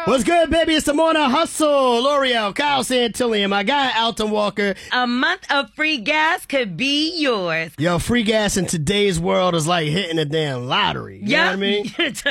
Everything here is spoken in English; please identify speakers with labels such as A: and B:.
A: What's good, baby? It's the Morning Hustle. L'Oreal, Kyle Santillion, my guy, Alton Walker.
B: A month of free gas could be yours.
A: Yo, free gas in today's world is like hitting a damn lottery. You know what I mean?